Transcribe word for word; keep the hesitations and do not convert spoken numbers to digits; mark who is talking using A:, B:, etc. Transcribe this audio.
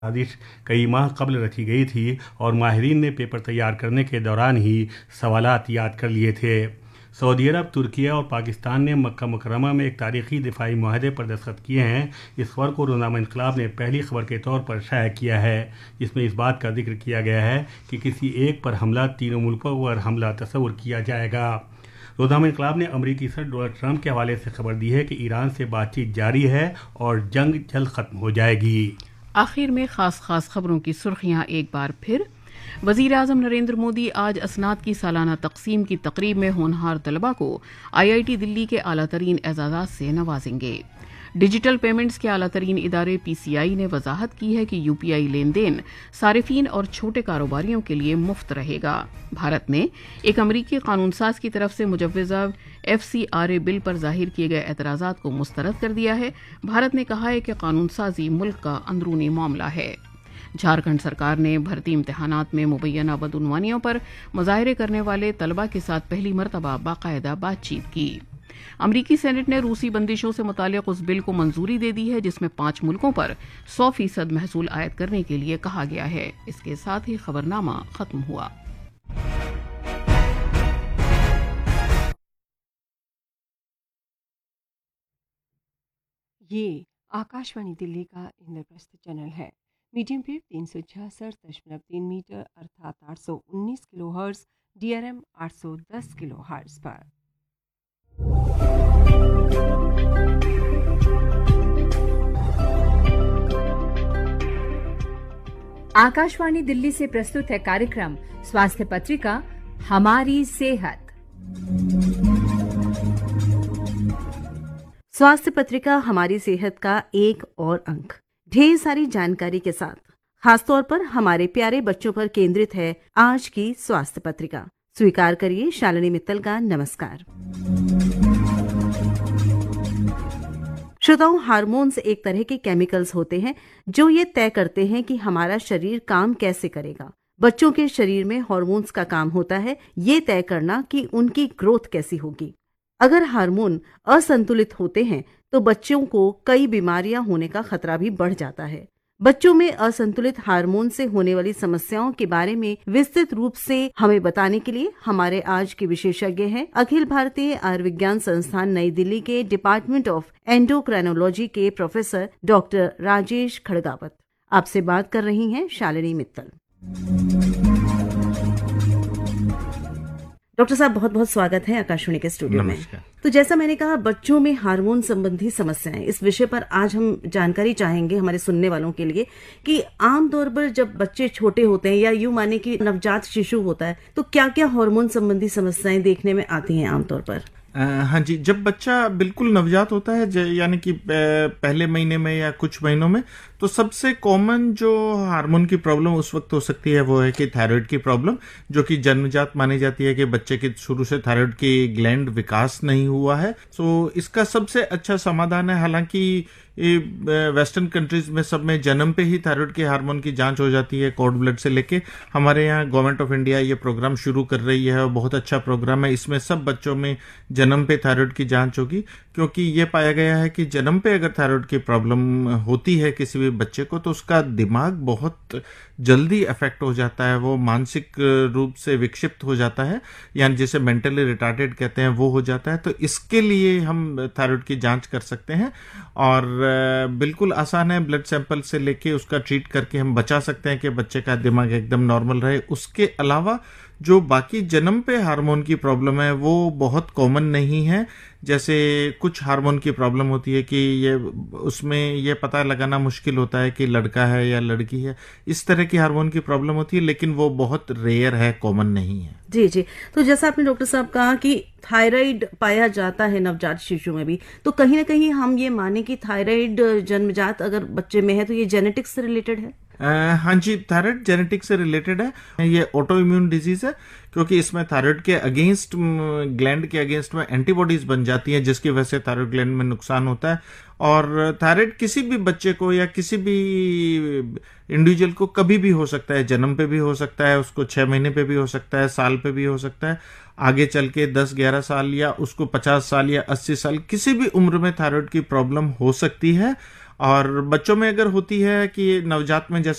A: साजिश कई माह कबल रची गई थी और माहिरीन ने पेपर तैयार करने के दौरान ही सवालात याद कर लिए थे। सऊदी अरब, तुर्की और पाकिस्तान ने मक्का मुकर्रमा में एक तारीखी दिफाई मुआहदे पर दस्तखत किए हैं। इस खबर को रोज़नामा इनकलाब ने पहली खबर के तौर पर शाया किया है, जिसमें इस बात का जिक्र किया गया है कि किसी एक पर हमला तीनों मुल्कों पर हमला तस्वुर किया जाएगा। रोज़नामा इनकलाब ने अमरीकी सदर डोनाल्ड ट्रंप के हवाले से खबर दी है कि ईरान से बातचीत जारी है और जंग जल्द खत्म हो जाएगी।
B: आखिर में खास खास खबरों की सुर्खियां एक बार फिर। वज़ीर आज़म नरेंद्र मोदी आज असनाद की सालाना तकसीम की तकरीब में होनहार तलबा को आई आई टी दिल्ली के आला तरीन एजाज़ात से नवाजेंगे। डिजिटल पेमेंट्स के आला तरीन इदारे पी सी आई ने वजाहत की है कि U P I lane then सारिफीन और छोटे कारोबारियों के लिए मुफ्त रहेगा। भारत ने एक अमरीकी कानूनसाज की तरफ से मुजव्वज़ा F C R A bill पर जाहिर किए गए एतराज़ात को मुस्तरद कर दिया है। भारत ने कहा है कि कानूनसाजी मुल्क का अंदरूनी मामला है। झारखंड सरकार ने भर्ती इम्तिहानात में मुबैना बदउनवानियों पर मुजाहरे करने वाले तलबा के साथ पहली मरतबा बाकायदा बातचीत की। अमरीकी सेनेट ने रूसी बंदिशों से मुताल्लिक़ उस बिल को मंजूरी दे दी है जिसमें पांच मुल्कों पर सौ फीसद महसूल आयद करने के लिए कहा गया है। इसके साथ ही खबरनामा खत्म हुआ।
C: ये आकाशवाणी दिल्ली का इंद्रप्रस्थ चैनल है। मीडियम वेव तीन सौ छियासठ दशमलव तीन मीटर अर्थात आठ सौ उन्नीस kilo hertz, D R M आठ सौ दस किलो हर्ट्ज पर।
D: आकाशवाणी दिल्ली से प्रस्तुत है कार्यक्रम स्वास्थ्य पत्रिका हमारी सेहत।
E: स्वास्थ्य पत्रिका हमारी सेहत का एक और अंक ढेर सारी जानकारी के साथ खासतौर पर हमारे प्यारे बच्चों पर केंद्रित है आज की स्वास्थ्य पत्रिका। स्वीकार करिए शालिनी मित्तल का नमस्कार। श्रोताओं, हार्मोन्स एक तरह के केमिकल्स होते हैं जो ये तय करते हैं कि हमारा शरीर काम कैसे करेगा। बच्चों के शरीर में हार्मोन्स का काम होता है ये तय करना कि उनकी ग्रोथ कैसी होगी। अगर हार्मोन असंतुलित होते हैं तो बच्चों को कई बीमारियां होने का खतरा भी बढ़ जाता है। बच्चों में असंतुलित हार्मोन से होने वाली समस्याओं के बारे में विस्तृत रूप से हमें बताने के लिए हमारे आज के विशेषज्ञ हैं अखिल भारतीय आयुर्विज्ञान संस्थान नई दिल्ली के डिपार्टमेंट ऑफ एंडोक्राइनोलॉजी के प्रोफेसर डॉक्टर राजेश खड़गावत। आपसे बात कर रही हैं शालिनी मित्तल। डॉक्टर साहब, बहुत बहुत स्वागत है आकाशवाणी के स्टूडियो में। तो जैसा मैंने कहा, बच्चों में हार्मोन संबंधी समस्याएं, इस विषय पर आज हम जानकारी चाहेंगे हमारे सुनने वालों के लिए कि आमतौर पर जब बच्चे छोटे होते हैं या यूं माने कि नवजात शिशु होता है तो क्या क्या हार्मोन संबंधी समस्याएं देखने में आती हैं आमतौर पर?
F: आ, हाँ जी, जब बच्चा बिल्कुल नवजात होता है यानी कि पहले महीने में या कुछ महीनों में, तो सबसे कॉमन जो हार्मोन की प्रॉब्लम उस वक्त हो सकती है वो है कि थायराइड की प्रॉब्लम, जो कि जन्मजात मानी जाती है कि बच्चे के शुरू से थायराइड की ग्लैंड विकास नहीं हुआ है। सो इसका सबसे अच्छा समाधान है, हालांकि वेस्टर्न कंट्रीज में सब में जन्म पे ही थायराइड के हार्मोन की जांच हो जाती है कॉर्ड ब्लड से लेके। हमारे यहाँ गवर्नमेंट ऑफ इंडिया ये प्रोग्राम शुरू कर रही है और बहुत अच्छा प्रोग्राम है। इसमें सब बच्चों में जन्म पे थायराइड की जांच होगी, क्योंकि ये पाया गया है कि जन्म पे अगर थायराइड की प्रॉब्लम होती है किसी भी बच्चे को तो उसका दिमाग बहुत जल्दी अफेक्ट हो जाता है, वो मानसिक रूप से विक्षिप्त हो जाता है, यानी जिसे मेंटली रिटार्डेड कहते हैं वो हो जाता है। तो इसके लिए हम थायराइड की जांच कर सकते हैं और बिल्कुल आसान है। ब्लड सैंपल से लेके उसका ट्रीट करके हम बचा सकते हैं कि बच्चे का दिमाग एकदम नॉर्मल रहे। उसके अलावा जो बाकी जन्म पे हार्मोन की प्रॉब्लम है वो बहुत कॉमन नहीं है। जैसे कुछ हार्मोन की प्रॉब्लम होती है कि ये उसमें ये पता लगाना मुश्किल होता है कि लड़का है या लड़की है, इस तरह की हार्मोन की प्रॉब्लम होती है, लेकिन वो बहुत रेयर है, कॉमन नहीं है।
E: जी जी, तो जैसा आपने डॉक्टर साहब कहा कि थायराइड पाया जाता है नवजात शिशु में भी, तो कहीं ना कहीं हम ये माने कि थायराइड जन्मजात अगर बच्चे में है तो ये जेनेटिक्स से रिलेटेड है?
F: Uh, हाँ जी, थायराइड जेनेटिक्स से रिलेटेड है। ये ऑटो इम्यून डिजीज है क्योंकि इसमें थायराइड के अगेंस्ट, ग्लैंड के अगेंस्ट में एंटीबॉडीज बन जाती हैं जिसकी वजह से थायराइड ग्लैंड में नुकसान होता है। और थायराइड किसी भी बच्चे को या किसी भी इंडिविजुअल को कभी भी हो सकता है, जन्म पे भी हो सकता है, उसको छह महीने पे भी हो सकता है, साल पे भी हो सकता है, आगे चल के दस ग्यारह साल या उसको पचास साल या अस्सी साल किसी भी उम्र में थायराइड की प्रॉब्लम हो सकती है। और बच्चों में अगर होती है कि नवजात में जैसे